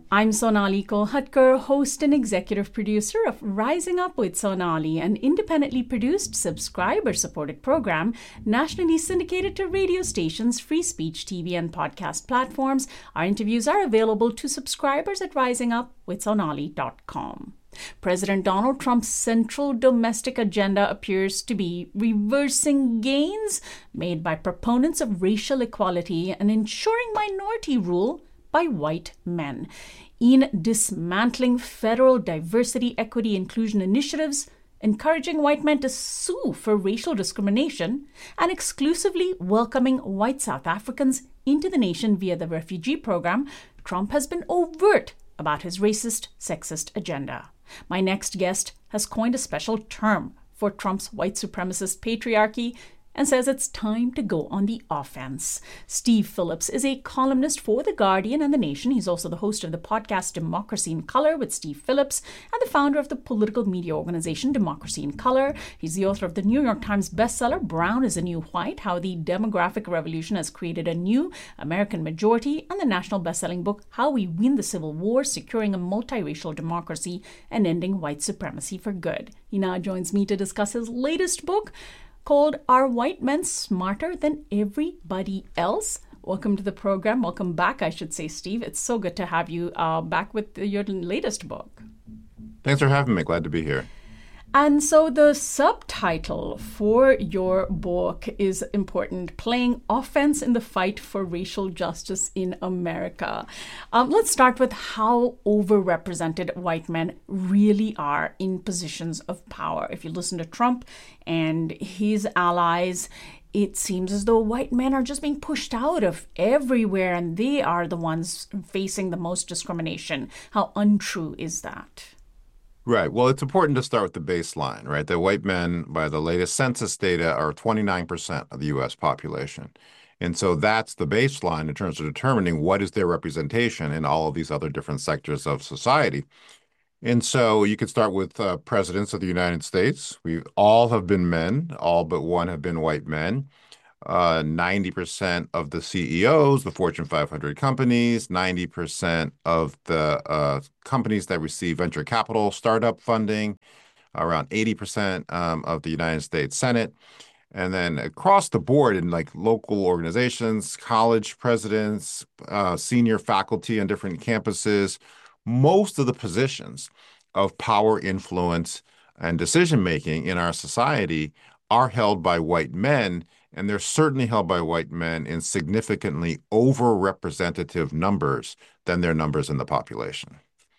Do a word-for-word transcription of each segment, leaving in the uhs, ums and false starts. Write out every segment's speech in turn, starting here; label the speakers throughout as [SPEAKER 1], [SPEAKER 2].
[SPEAKER 1] I'm Sonali Kolhatkar, host and executive producer of Rising Up with Sonali, an independently produced, subscriber-supported program nationally syndicated to radio stations, free speech T V, and podcast platforms. Our interviews are available to subscribers at rising up with sonali dot com. President Donald Trump's central domestic agenda appears to be reversing gains made by proponents of racial equality and ensuring minority rule by white men. In dismantling federal diversity, equity, inclusion initiatives, encouraging white men to sue for racial discrimination, and exclusively welcoming white South Africans into the nation via the refugee program, Trump has been overt about his racist, sexist agenda. My next guest has coined a special term for Trump's white supremacist patriarchy and says it's time to go on the offense. Steve Phillips is a columnist for The Guardian and The Nation. He's also the host of the podcast Democracy in Color with Steve Phillips and the founder of the political media organization Democracy in Color. He's the author of the New York Times bestseller Brown is the New White, How the Demographic Revolution Has Created a New American Majority, and the national bestselling book How We Win the Civil War, Securing a Multiracial Democracy and Ending White Supremacy for Good. He now joins me to discuss his latest book, called Are White Men Smarter Than Everybody Else? Welcome to the program. Welcome back, I should say, Steve. It's so good to have you uh, back with your latest book.
[SPEAKER 2] Thanks for having me. Glad to be here.
[SPEAKER 1] And so the subtitle for your book is important, Playing Offense in the Fight for Racial Justice in America. Um, let's start with how overrepresented white men really are in positions of power. If you listen to Trump and his allies, it seems as though white men are just being pushed out of everywhere and they are the ones facing the most discrimination. How untrue is that?
[SPEAKER 2] Right. Well, it's important to start with the baseline, right? That white men, by the latest census data, are twenty-nine percent of the U S population. And so that's the baseline in terms of determining what is their representation in all of these other different sectors of society. And so you could start with uh, presidents of the United States. We all have been men, all but one have been white men. Uh, ninety percent of the C E Os, the Fortune five hundred companies, ninety percent of the uh, companies that receive venture capital startup funding, around eighty percent um, of the United States Senate. And then across the board in like local organizations, college presidents, uh, senior faculty on different campuses, most of the positions of power, influence, and decision-making in our society are held by white men. And they're certainly held by white men in significantly over-representative numbers than their numbers in the population.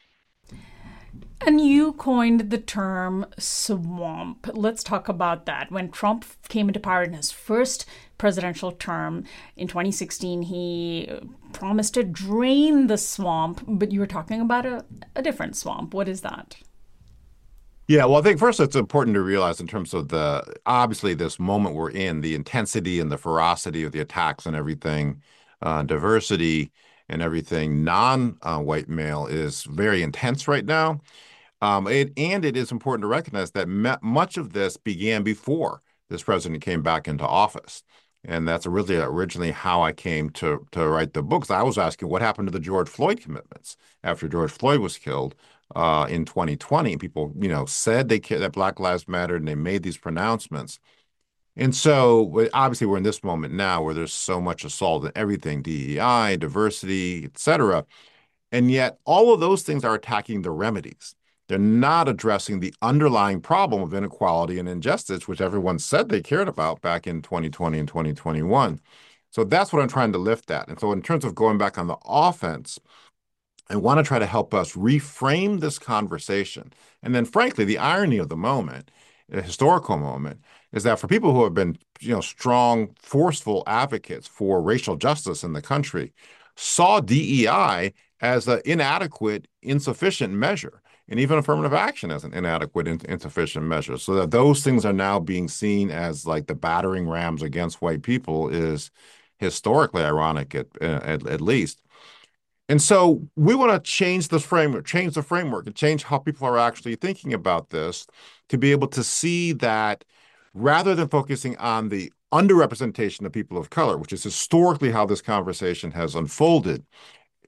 [SPEAKER 1] And you coined the term swamp. Let's talk about that. When Trump came into power in his first presidential term in twenty sixteen, he promised to drain the swamp, but you were talking about a, a different swamp. What is that?
[SPEAKER 2] Yeah, well, I think first it's important to realize in terms of the, obviously this moment we're in, the intensity and the ferocity of the attacks and everything, uh, diversity and everything non-white uh, male is very intense right now. Um, it, and it is important to recognize that me- much of this began before this president came back into office. And that's really originally how I came to, to write the books. I was asking what happened to the George Floyd commitments after George Floyd was killed uh, in twenty twenty. People, you know, said they cared that Black Lives Mattered, and they made these pronouncements. And so obviously we're in this moment now where there's so much assault and everything, D E I, diversity, et cetera. And yet all of those things are attacking the remedies. They're not addressing the underlying problem of inequality and injustice, which everyone said they cared about back in twenty twenty and twenty twenty-one. So that's what I'm trying to lift at. And so in terms of going back on the offense, I want to try to help us reframe this conversation. And then, frankly, the irony of the moment, a historical moment, is that for people who have been, you know, strong, forceful advocates for racial justice in the country, saw D E I as an inadequate, insufficient measure, and even affirmative action as an inadequate, in, insufficient measure. So that those things are now being seen as like the battering rams against white people is historically ironic, at, at, at least. And so we want to change this framework, change the framework, and change how people are actually thinking about this to be able to see that rather than focusing on the underrepresentation of people of color, which is historically how this conversation has unfolded,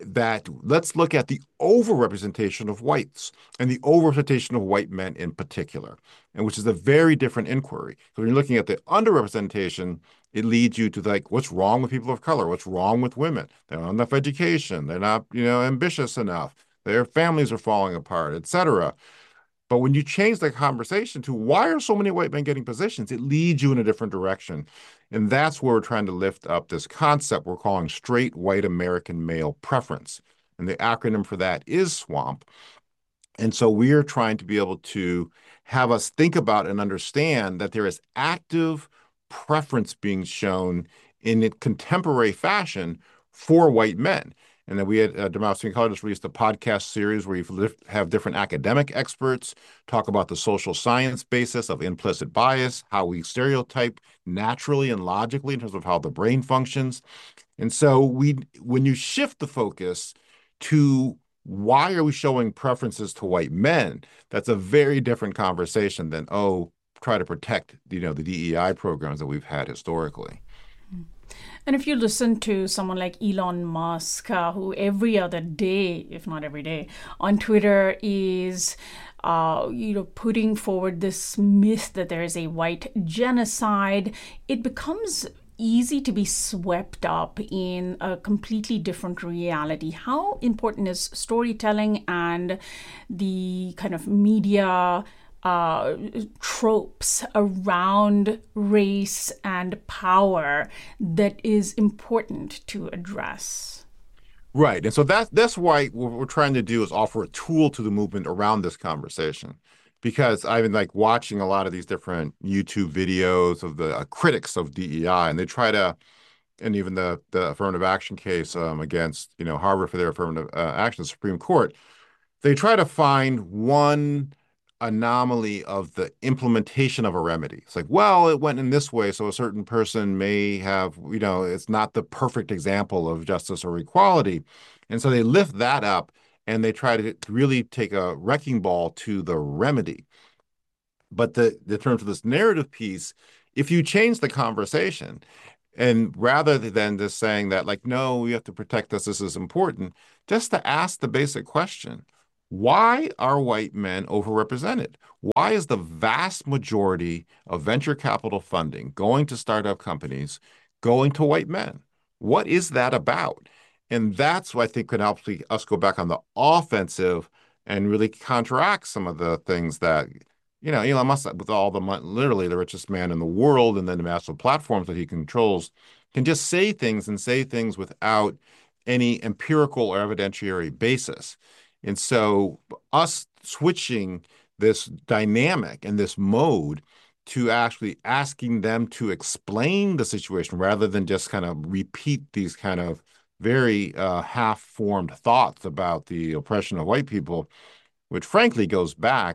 [SPEAKER 2] that let's look at the overrepresentation of whites and the overrepresentation of white men in particular, and which is a very different inquiry. So when you're looking at the underrepresentation, it leads you to like, what's wrong with people of color? What's wrong with women? They don't have enough education. They're not, you know, ambitious enough. Their families are falling apart, et cetera. But when you change the conversation to why are so many white men getting positions, it leads you in a different direction. And that's where we're trying to lift up this concept we're calling straight white American male preference. And the acronym for that is SWAMP. And so we are trying to be able to have us think about and understand that there is active preference being shown in a contemporary fashion for white men. And then we at uh, Democracy College just released a podcast series where you have different academic experts talk about the social science basis of implicit bias, how we stereotype naturally and logically in terms of how the brain functions. And so we, when you shift the focus to why are we showing preferences to white men, that's a very different conversation than, oh, try to protect, you know, the D E I programs that we've had historically.
[SPEAKER 1] And if you listen to someone like Elon Musk, uh, who every other day, if not every day, on Twitter is, uh, you know, putting forward this myth that there is a white genocide, it becomes easy to be swept up in a completely different reality. How important is storytelling and the kind of media Uh, tropes around race and power that is important to address?
[SPEAKER 2] Right. And so that's, that's why what we're trying to do is offer a tool to the movement around this conversation. Because I've been like watching a lot of these different YouTube videos of the uh, critics of D E I, and they try to, and even the, the affirmative action case um, against, you know, Harvard for their affirmative uh, action, the Supreme Court, they try to find one anomaly of the implementation of a remedy. It's like, well, it went in this way, so a certain person may have, you know, it's not the perfect example of justice or equality. And so they lift that up and they try to really take a wrecking ball to the remedy. But the, the terms of this narrative piece, if you change the conversation, and rather than just saying that, like, no, we have to protect this, this is important, just to ask the basic question, why are white men overrepresented? Why is the vast majority of venture capital funding going to startup companies going to white men? What is that about? And that's what I think could help us go back on the offensive and really counteract some of the things that, you know, Elon Musk, with all the money, literally the richest man in the world, and then the massive platforms that he controls, can just say things and say things without any empirical or evidentiary basis. And so us switching this dynamic and this mode to actually asking them to explain the situation rather than just kind of repeat these kind of very uh, half-formed thoughts about the oppression of white people, which frankly goes back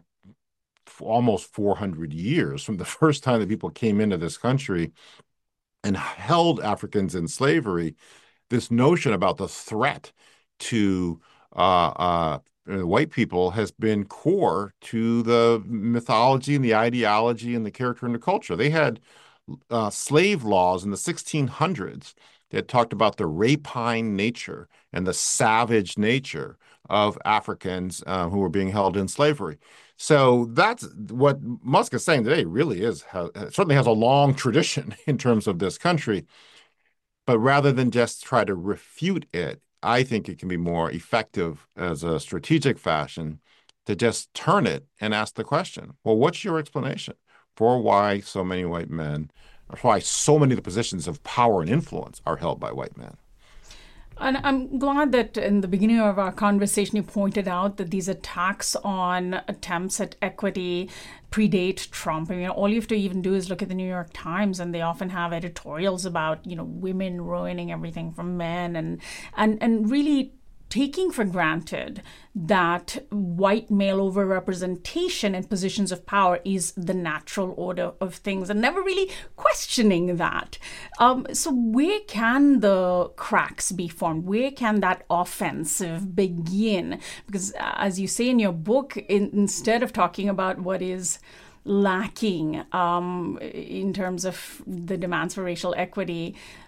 [SPEAKER 2] almost four hundred years from the first time that people came into this country and held Africans in slavery. This notion about the threat to Uh, uh, white people has been core to the mythology and the ideology and the character and the culture. They had uh, slave laws in the sixteen hundreds that talked about the rapine nature and the savage nature of Africans uh, who were being held in slavery. So that's what Musk is saying today really is, has, certainly has a long tradition in terms of this country. But rather than just try to refute it, I think it can be more effective as a strategic fashion to just turn it and ask the question, well, what's your explanation for why so many white men, or why so many of the positions of power and influence are held by white men?
[SPEAKER 1] And I'm glad that in the beginning of our conversation, you pointed out that these attacks on attempts at equity predate Trump. I mean, all you have to even do is look at the New York Times, and they often have editorials about, you know, women ruining everything from men, and and and really taking for granted that white male overrepresentation in positions of power is the natural order of things, and never really questioning that. Um, so where can the cracks be formed? Where can that offensive begin? Because as you say in your book, in, instead of talking about what is lacking um, in terms of the demands for racial equity,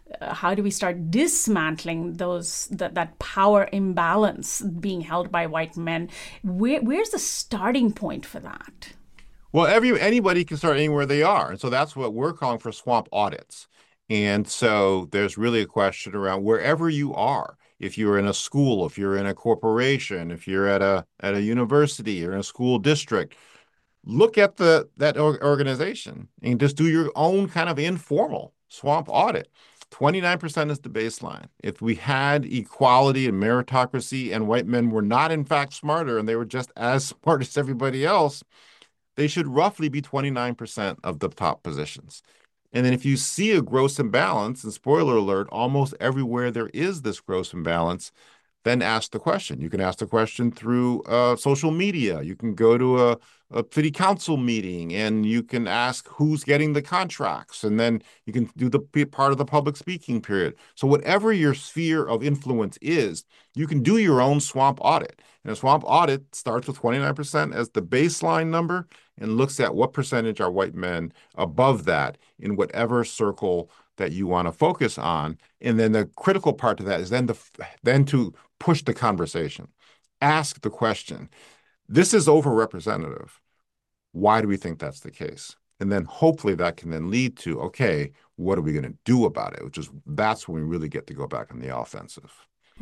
[SPEAKER 1] uh, how do we start dismantling those that, that power imbalance being held by white men? Where, where's the starting point for that?
[SPEAKER 2] Well, every anybody can start anywhere they are. And so that's what we're calling for swamp audits. And so there's really a question around wherever you are. If you're in a school, if you're in a corporation, if you're at a at a university or in a school district, look at the that organization and just do your own kind of informal swamp audit. twenty-nine percent is the baseline. If we had equality and meritocracy and white men were not in fact smarter and they were just as smart as everybody else, they should roughly be twenty-nine percent of the top positions. And then if you see a gross imbalance, and spoiler alert, almost everywhere there is this gross imbalance, then ask the question. You can ask the question through uh, social media. You can go to a, a city council meeting and you can ask who's getting the contracts. And then you can do the part of the public speaking period. So whatever your sphere of influence is, you can do your own swamp audit. And a swamp audit starts with twenty-nine percent as the baseline number and looks at what percentage are white men above that in whatever circle that you want to focus on. And then the critical part to that is then, the, then to push the conversation. Ask the question, this is overrepresentative. Why do we think that's the case? And then hopefully that can then lead to, okay, what are we going to do about it? Which is, that's when we really get to go back on the offensive.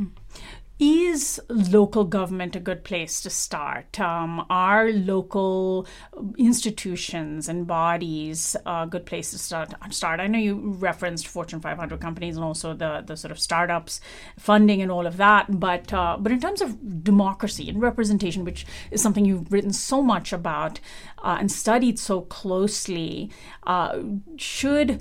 [SPEAKER 1] Is local government a good place to start? Um, are local institutions and bodies a good place to start? Start. I know you referenced Fortune five hundred companies and also the, the sort of startups funding and all of that, but uh, but in terms of democracy and representation, which is something you've written so much about uh, and studied so closely, uh, should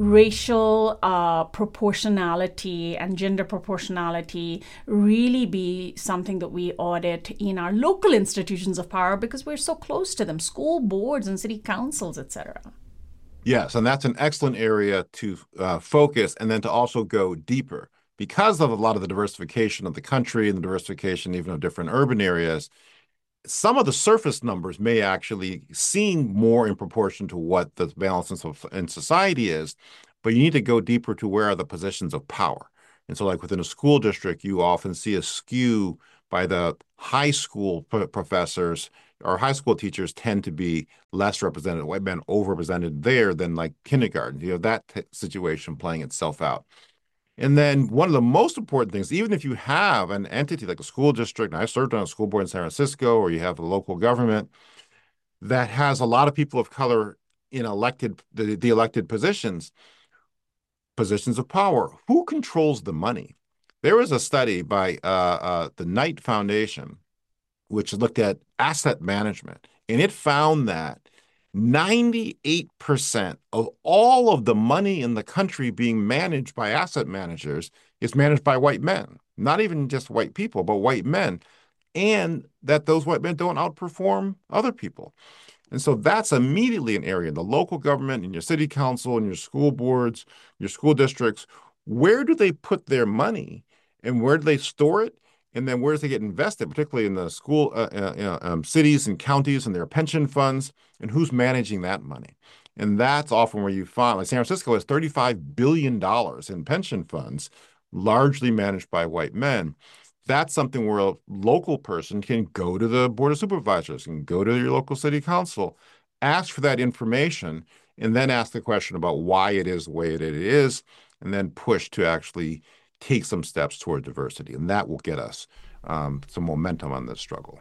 [SPEAKER 1] racial uh, proportionality and gender proportionality really be something that we audit in our local institutions of power because we're so close to them, school boards and city councils, et cetera?
[SPEAKER 2] Yes, and that's an excellent area to uh, focus and then to also go deeper. Because of a lot of the diversification of the country and the diversification even of different urban areas, some of the surface numbers may actually seem more in proportion to what the balance in society is, but you need to go deeper to where are the positions of power. And so like within a school district, you often see a skew by the high school professors or high school teachers tend to be less represented, white men overrepresented there than like kindergarten. You know, that t- situation playing itself out. And then one of the most important things, even if you have an entity like a school district, and I served on a school board in San Francisco, or you have a local government that has a lot of people of color in elected, the, the elected positions, positions of power, who controls the money? There was a study by uh, uh, the Knight Foundation, which looked at asset management, and it found that ninety-eight percent of all of the money in the country being managed by asset managers is managed by white men, not even just white people, but white men, and that those white men don't outperform other people. And so that's immediately an area in the local government, in your city council, in your school boards, your school districts. Where do they put their money and where do they store it? And then where does it get invested, particularly in the school uh, uh, um, cities and counties and their pension funds, and who's managing that money? And that's often where you find, like San Francisco has thirty-five billion dollars in pension funds, largely managed by white men. That's something where a local person can go to the Board of Supervisors, can go to your local city council, ask for that information, and then ask the question about why it is the way it is, and then push to actually take some steps toward diversity, and that will get us um, some momentum on this struggle.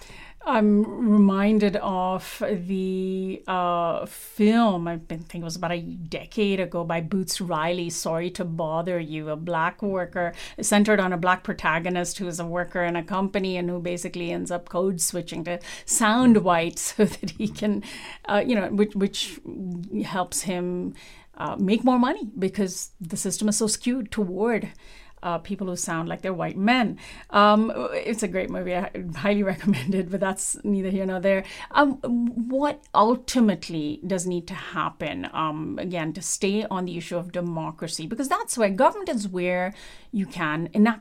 [SPEAKER 1] I'm reminded of the uh, film, I think it was about a decade ago, by Boots Riley, Sorry to Bother You, a black worker, centered on a black protagonist who is a worker in a company and who basically ends up code switching to sound white so that he can, uh, you know, which, which helps him uh, make more money because the system is so skewed toward Uh, people who sound like they're white men. Um, it's a great movie. I highly recommend it, but that's neither here nor there. Um, what ultimately does need to happen, um, again, to stay on the issue of democracy? Because that's where government is where you can enact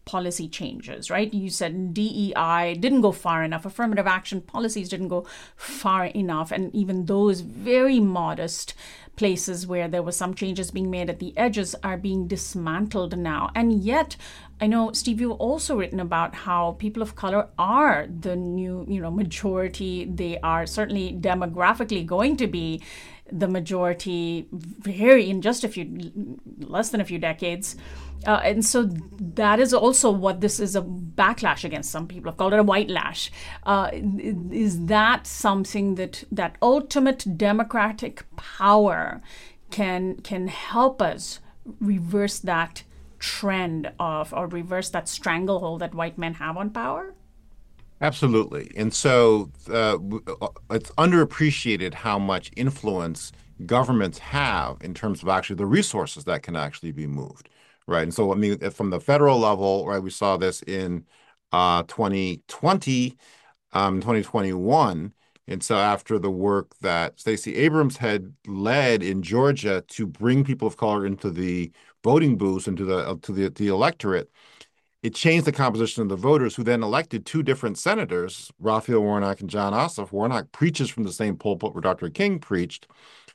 [SPEAKER 1] policy changes, right? You said D E I didn't go far enough. Affirmative action policies didn't go far enough. And even those very modest places where there were some changes being made at the edges are being dismantled now. And yet, I know, Steve, you've also written about how people of color are the new, you know, majority. They are certainly demographically going to be the majority very in just a few, less than a few decades. Uh, and so that is also what this is, a backlash against. Some people have called it a white lash. Uh, is that something that that ultimate democratic power can can help us reverse that trend of, or reverse that stranglehold that white men have on power?
[SPEAKER 2] Absolutely. And so uh, it's underappreciated how much influence governments have in terms of actually the resources that can actually be moved, right? And so, I mean, from the federal level, right, we saw this in uh, twenty twenty, um, twenty twenty-one. And so after the work that Stacey Abrams had led in Georgia to bring people of color into the voting booths, into the, uh, to the, the electorate, it changed the composition of the voters, who then elected two different senators, Raphael Warnock and Jon Ossoff. Warnock preaches from the same pulpit where Doctor King preached.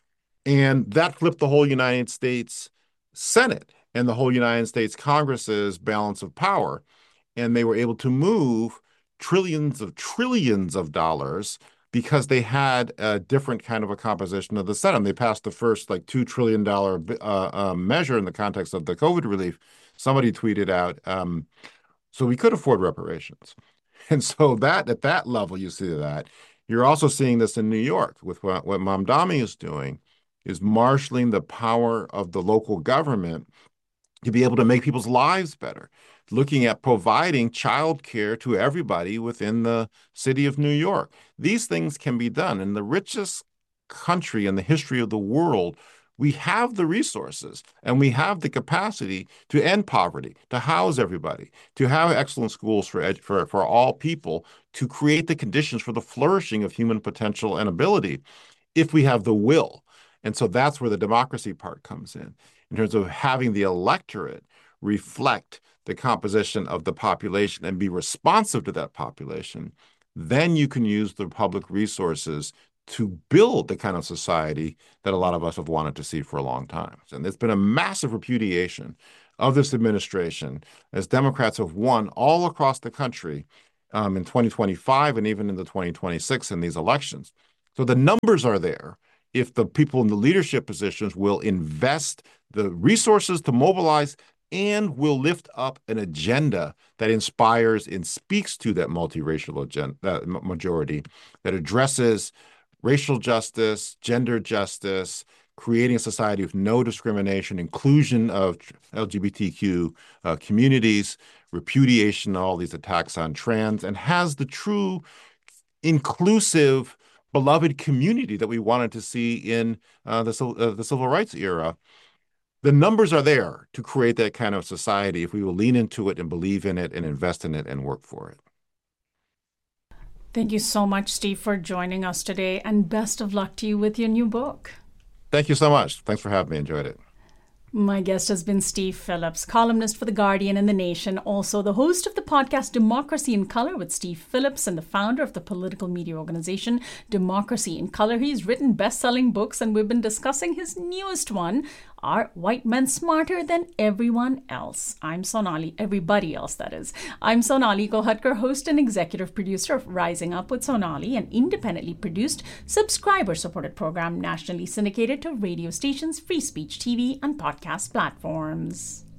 [SPEAKER 2] And that flipped the whole United States Senate and the whole United States Congress's balance of power. And they were able to move trillions of trillions of dollars because they had a different kind of a composition of the Senate. They passed the first like two trillion dollars uh, uh, measure in the context of the COVID relief. Somebody tweeted out, um, so we could afford reparations. And so that at that level, you see that. You're also seeing this in New York with what, what Mamdani is doing, is marshaling the power of the local government to be able to make people's lives better, looking at providing childcare to everybody within the city of New York. These things can be done. In the richest country in the history of the world, we have the resources and we have the capacity to end poverty, to house everybody, to have excellent schools for, ed- for, for all people, to create the conditions for the flourishing of human potential and ability if we have the will. And so that's where the democracy part comes in, in terms of having the electorate reflect the composition of the population and be responsive to that population. Then you can use the public resources to build the kind of society that a lot of us have wanted to see for a long time. And there's been a massive repudiation of this administration as Democrats have won all across the country um, in twenty twenty-five and even in the twenty twenty-six in these elections. So the numbers are there if the people in the leadership positions will invest the resources to mobilize and will lift up an agenda that inspires and speaks to that multiracial agenda, that majority, that addresses racial justice, gender justice, creating a society with no discrimination, inclusion of L G B T Q uh, communities, repudiation of all these attacks on trans, and has the true inclusive, beloved community that we wanted to see in uh, the, uh, the civil rights era. The numbers are there to create that kind of society if we will lean into it and believe in it and invest in it and work for it.
[SPEAKER 1] Thank you so much, Steve, for joining us today, and best of luck to you with your new book.
[SPEAKER 2] Thank you so much. Thanks for having me. Enjoyed it.
[SPEAKER 1] My guest has been Steve Phillips, columnist for The Guardian and The Nation, also the host of the podcast Democracy in Color with Steve Phillips and the founder of the political media organization Democracy in Color. He's written best-selling books, and we've been discussing his newest one, Are White Men Smarter Than Everyone Else? I'm Sonali, everybody else, that is. I'm Sonali Kolhatkar, host and executive producer of Rising Up with Sonali, an independently produced, subscriber-supported program nationally syndicated to radio stations, free speech T V, and podcast platforms.